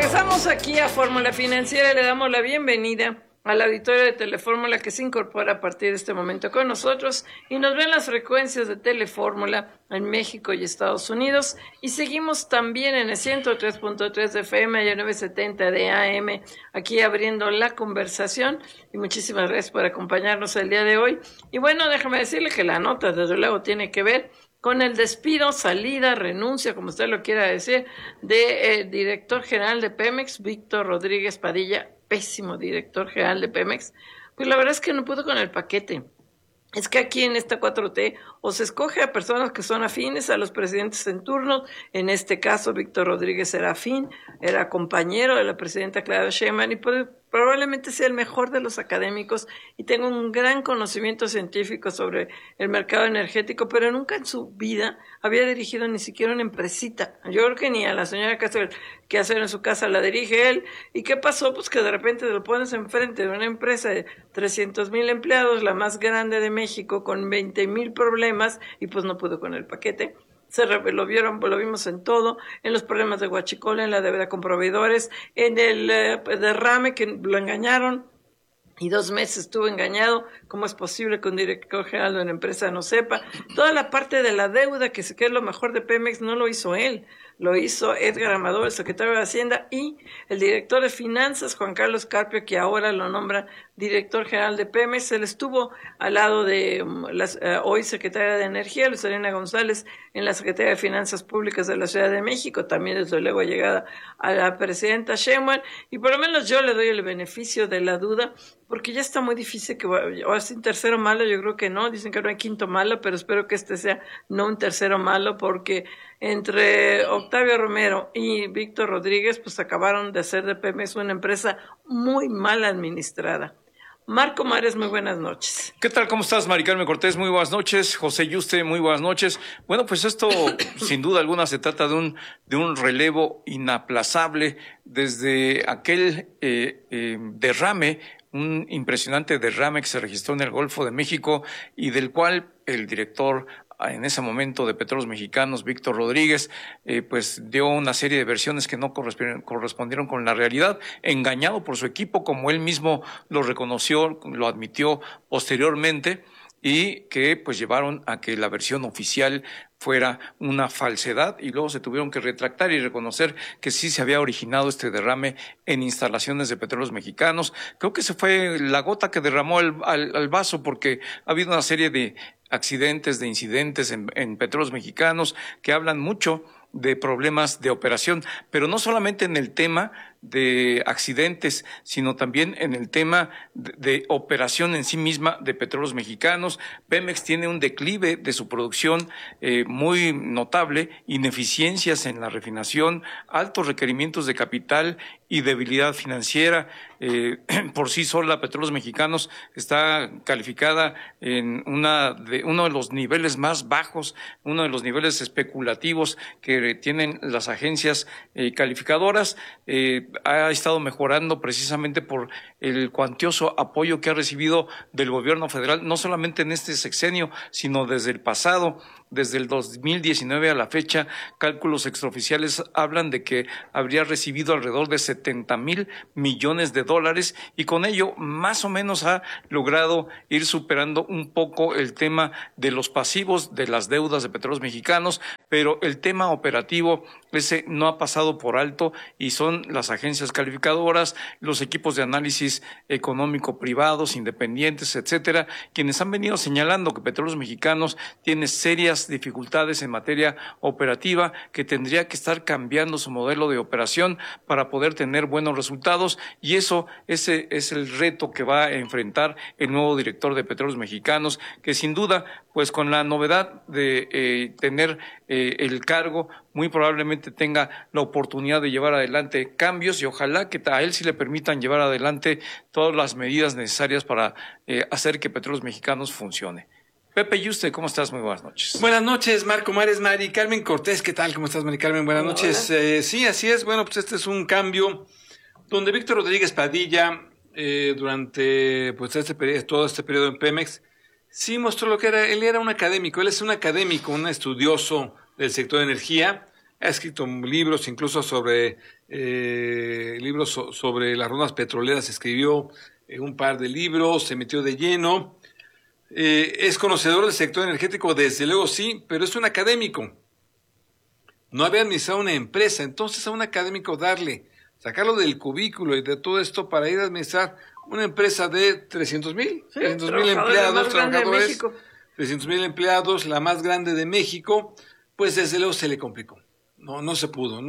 Regresamos aquí a Fórmula Financiera y le damos la bienvenida al auditorio de Telefórmula que se incorpora a partir de este momento con nosotros y nos ven las frecuencias de Telefórmula en México y Estados Unidos y seguimos también en el 103.3 de FM y el 970 de AM aquí abriendo la conversación y muchísimas gracias por acompañarnos el día de hoy. Y bueno, déjame decirle que la nota desde luego tiene que ver con el despido, salida, renuncia, como usted lo quiera decir, de director general de Pemex, Víctor Rodríguez Padilla, pésimo director general de Pemex. Pues la verdad es que no pudo con el paquete. Es que aquí en esta 4T o se escoge a personas que son afines a los presidentes en turno. En este caso, Víctor Rodríguez era afín, era compañero de la presidenta Claudia Sheinbaum y probablemente sea el mejor de los académicos y tenga un gran conocimiento científico sobre el mercado energético, pero nunca en su vida había dirigido ni siquiera una empresita. Yo creo que ni a la señora que hacer en su casa la dirige él. ¿Y qué pasó? Pues que de repente lo pones enfrente de una empresa de 300,000 empleados, la más grande de México, con 20,000 problemas, y pues no pudo con el paquete. Lo vimos en todo, en los problemas de Huachicol, en la deuda con proveedores, en el derrame que lo engañaron y 2 meses estuvo engañado. ¿Cómo es posible que un director general de una empresa no sepa? Toda la parte de la deuda, que es lo mejor de Pemex, no lo hizo él, lo hizo Edgar Amador, el secretario de Hacienda, y el director de Finanzas, Juan Carlos Carpio, que ahora lo nombra director general de Pemex. Él estuvo al lado de hoy secretaria de Energía, Luz Elena González, en la Secretaría de Finanzas Públicas de la Ciudad de México, también desde luego llegada a la presidenta Sheinbaum, y por lo menos yo le doy el beneficio de la duda, porque ya está muy difícil que ahora sí, tercero malo, yo creo que no, dicen que no hay quinto malo, pero espero que este sea no un tercero malo, porque entre Octavio Romero y Víctor Rodríguez, pues acabaron de hacer de Pemex una empresa muy mal administrada. Marco Mares, muy buenas noches. ¿Qué tal? ¿Cómo estás, Mari Carmen Cortés? Muy buenas noches. José Yuste, muy buenas noches. Bueno, pues esto, sin duda alguna, se trata de un relevo inaplazable desde aquel derrame, un impresionante derrame que se registró en el Golfo de México y del cual el director en ese momento de Petróleos Mexicanos, Víctor Rodríguez, pues dio una serie de versiones que no correspondieron con la realidad, engañado por su equipo, como él mismo lo reconoció, lo admitió posteriormente, y que pues llevaron a que la versión oficial fuera una falsedad y luego se tuvieron que retractar y reconocer que sí se había originado este derrame en instalaciones de Petróleos Mexicanos. Creo que se fue la gota que derramó al vaso, porque ha habido una serie de accidentes, de incidentes en Petróleos Mexicanos que hablan mucho de problemas de operación, pero no solamente en el tema de accidentes, sino también en el tema de operación en sí misma de Petróleos Mexicanos. Pemex tiene un declive de su producción muy notable, ineficiencias en la refinación, altos requerimientos de capital y debilidad financiera. Por sí sola, Petróleos Mexicanos está calificada en uno de los niveles más bajos, uno de los niveles especulativos que tienen las agencias calificadoras. Ha estado mejorando precisamente por el cuantioso apoyo que ha recibido del gobierno federal, no solamente en este sexenio, sino desde el pasado. Desde el 2019 a la fecha, cálculos extraoficiales hablan de que habría recibido alrededor de 70,000 millones de dólares y con ello más o menos ha logrado ir superando un poco el tema de los pasivos de las deudas de Petróleos Mexicanos, pero el tema operativo ese no ha pasado por alto y son las agencias calificadoras, los equipos de análisis económico privados, independientes, etcétera, quienes han venido señalando que Petróleos Mexicanos tiene serias dificultades en materia operativa, que tendría que estar cambiando su modelo de operación para poder tener buenos resultados, y ese es el reto que va a enfrentar el nuevo director de Petróleos Mexicanos, que sin duda, pues con la novedad de tener el cargo, muy probablemente tenga la oportunidad de llevar adelante cambios y ojalá que a él sí le permitan llevar adelante todas las medidas necesarias para hacer que Petróleos Mexicanos funcione. Pepe Yuste, ¿cómo estás? Muy buenas noches. Buenas noches, Marco Mares, Mari Carmen Cortés, ¿qué tal? ¿Cómo estás, Mari Carmen? Buenas noches. Sí, así es. Bueno, pues este es un cambio donde Víctor Rodríguez Padilla, durante pues todo este periodo en Pemex, sí mostró lo que era. Él era un académico, él es un académico, un estudioso del sector de energía, ha escrito libros, incluso sobre sobre las rondas petroleras, escribió un par de libros, se metió de lleno. Es conocedor del sector energético, desde luego sí, pero es un académico. No había administrado una empresa, entonces a un académico sacarlo del cubículo y de todo esto para ir a administrar una empresa de 300,000 empleados, trabajadores, 300,000 empleados, la más grande de México, pues desde luego se le complicó. No se pudo.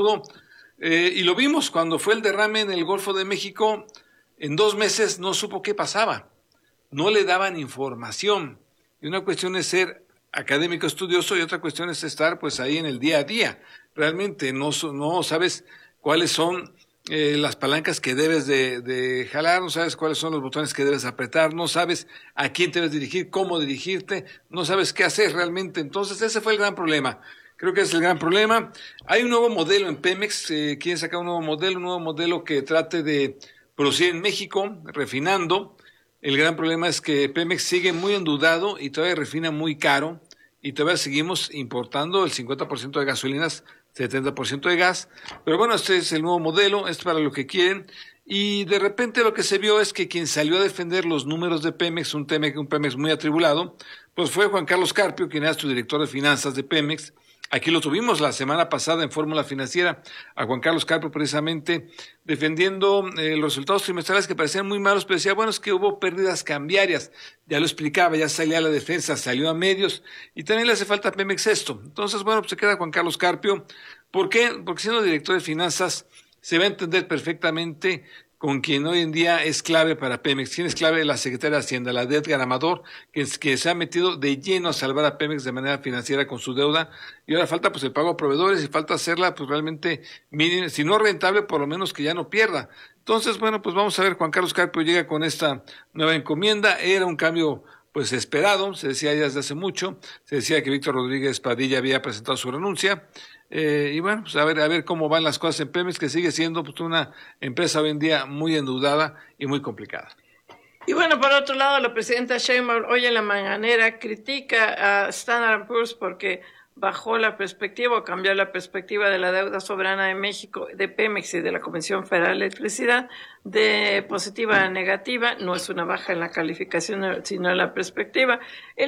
Y lo vimos cuando fue el derrame en el Golfo de México, en 2 meses no supo qué pasaba. No le daban información. Y una cuestión es ser académico estudioso y otra cuestión es estar pues ahí en el día a día. Realmente no sabes cuáles son las palancas que debes de jalar, no sabes cuáles son los botones que debes apretar, no sabes a quién te debes dirigir, cómo dirigirte, no sabes qué hacer realmente. Entonces ese fue el gran problema. Creo que es el gran problema. Hay un nuevo modelo en Pemex, quieren sacar un nuevo modelo que trate de producir en México, refinando. El gran problema es que Pemex sigue muy endeudado y todavía refina muy caro y todavía seguimos importando el 50% de gasolinas, 70% de gas. Pero bueno, este es el nuevo modelo, es para lo que quieren. Y de repente lo que se vio es que quien salió a defender los números de Pemex, un Pemex muy atribulado, pues fue Juan Carlos Carpio, quien era su director de finanzas de Pemex. Aquí lo tuvimos la semana pasada en Fórmula Financiera, a Juan Carlos Carpio precisamente defendiendo los resultados trimestrales que parecían muy malos, pero decía, bueno, es que hubo pérdidas cambiarias, ya lo explicaba, ya salía a la defensa, salió a medios, y también le hace falta a Pemex esto. Entonces, bueno, pues se queda Juan Carlos Carpio. ¿Por qué? Porque siendo director de finanzas se va a entender perfectamente con quien hoy en día es clave para Pemex. ¿Quién es clave? La secretaria de Hacienda, la de Edgar Amador, que se ha metido de lleno a salvar a Pemex de manera financiera con su deuda. Y ahora falta pues el pago a proveedores y falta hacerla pues realmente mínima, si no rentable, por lo menos que ya no pierda. Entonces, bueno, pues vamos a ver, Juan Carlos Carpio llega con esta nueva encomienda. Era un cambio pues esperado, se decía ya desde hace mucho, se decía que Víctor Rodríguez Padilla había presentado su renuncia. Y bueno, pues a ver cómo van las cosas en Pemex, que sigue siendo pues una empresa hoy en día muy endeudada y muy complicada. Y bueno, por otro lado, la presidenta Sheinbaum hoy en la mañanera critica a Standard & Poor's porque bajó la perspectiva o cambió la perspectiva de la deuda soberana de México, de Pemex y de la Comisión Federal de Electricidad, de positiva a negativa. No es una baja en la calificación, sino en la perspectiva.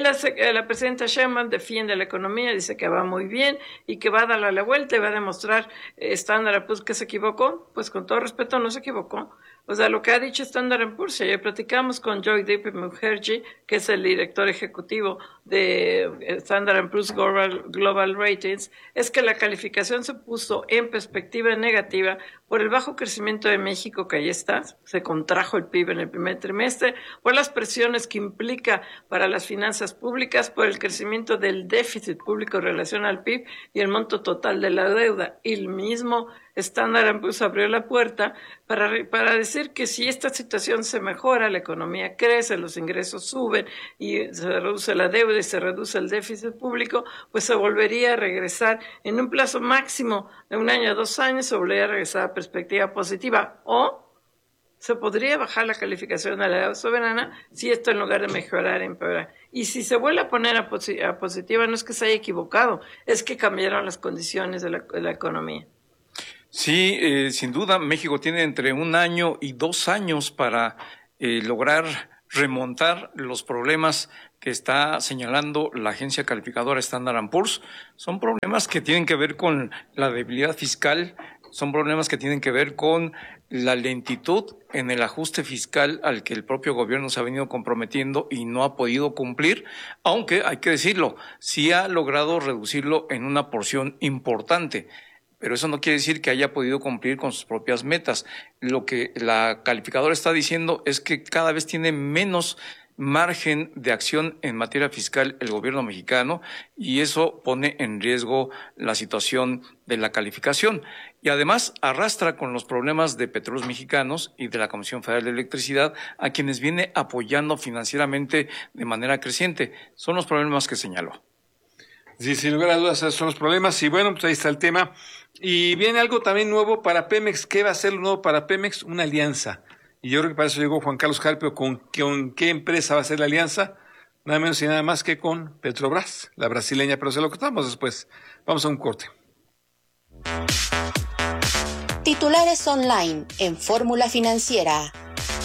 La presidenta Sheinbaum defiende la economía, dice que va muy bien y que va a darle la vuelta y va a demostrar Standard & Poor's que se equivocó. Pues con todo respeto, no se equivocó. O sea, lo que ha dicho Standard & Poor's, ayer platicamos con Joydeep Mukherjee, que es el director ejecutivo de Standard & Poor's Global Ratings, es que la calificación se puso en perspectiva negativa por el bajo crecimiento de México, que ahí está, se contrajo el PIB en el primer trimestre, por las presiones que implica para las finanzas públicas, por el crecimiento del déficit público en relación al PIB y el monto total de la deuda. Y el mismo Standard & Poor's abrió la puerta para decir que si esta situación se mejora, la economía crece, los ingresos suben y se reduce la deuda y se reduce el déficit público, pues se volvería a regresar en un plazo máximo de 1 año a 2 años, se volvería a regresar a perspectiva positiva, o se podría bajar la calificación de la deuda soberana si esto en lugar de mejorar empeora. Y si se vuelve a poner a positiva, no es que se haya equivocado, es que cambiaron las condiciones de la economía. Sí, sin duda, México tiene entre 1 año y 2 años para lograr remontar los problemas que está señalando la agencia calificadora Standard & Poor's. Son problemas que tienen que ver con la debilidad fiscal, son problemas que tienen que ver con la lentitud en el ajuste fiscal al que el propio gobierno se ha venido comprometiendo y no ha podido cumplir, aunque hay que decirlo, sí ha logrado reducirlo en una porción importante. Pero eso no quiere decir que haya podido cumplir con sus propias metas. Lo que la calificadora está diciendo es que cada vez tiene menos margen de acción en materia fiscal el gobierno mexicano y eso pone en riesgo la situación de la calificación. Y además arrastra con los problemas de Petróleos Mexicanos y de la Comisión Federal de Electricidad a quienes viene apoyando financieramente de manera creciente. Son los problemas que señaló. Sí, sin lugar a dudas, esos son los problemas. Y bueno, pues ahí está el tema. Y viene algo también nuevo para Pemex. ¿Qué va a ser lo nuevo para Pemex? Una alianza. Y yo creo que para eso llegó Juan Carlos Carpio. ¿Con qué empresa va a ser la alianza? Nada menos y nada más que con Petrobras, la brasileña. Pero se lo contamos después. Vamos a un corte. Titulares online en Fórmula Financiera.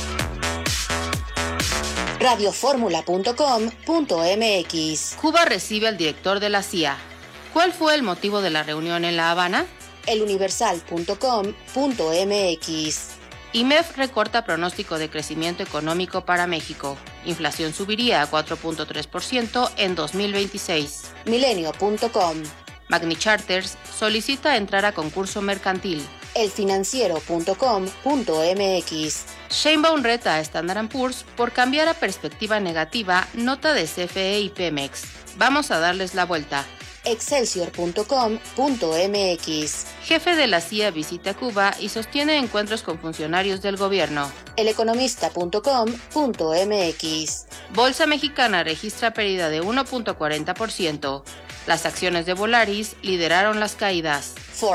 radioformula.com.mx. Cuba recibe al director de la CIA. ¿Cuál fue el motivo de la reunión en La Habana? eluniversal.com.mx. IMEF recorta pronóstico de crecimiento económico para México. Inflación subiría a 4.3% en 2026. Milenio.com. Magni Charters solicita entrar a concurso mercantil. elfinanciero.com.mx. Sheinbaum reta a Standard & Poor's por cambiar a perspectiva negativa nota de CFE y Pemex. Vamos a darles la vuelta. excelsior.com.mx. Jefe de la CIA visita Cuba y sostiene encuentros con funcionarios del gobierno. eleconomista.com.mx. Bolsa Mexicana registra pérdida de 1.40%. Las acciones de Volaris lideraron las caídas.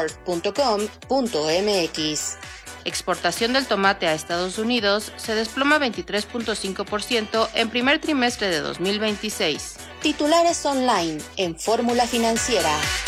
Ford.com.mx. Exportación del tomate a Estados Unidos se desploma 23.5% en primer trimestre de 2026. Titulares online en Fórmula Financiera.